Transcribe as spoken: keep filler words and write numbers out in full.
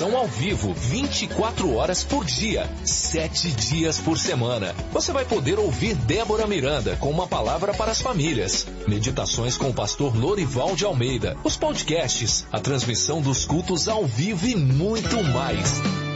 oração ao vivo, vinte e quatro horas por dia, sete dias por semana. Você vai poder ouvir Débora Miranda com uma palavra para as famílias, meditações com o pastor Lorival de Almeida, os podcasts, a transmissão dos cultos ao vivo e muito mais.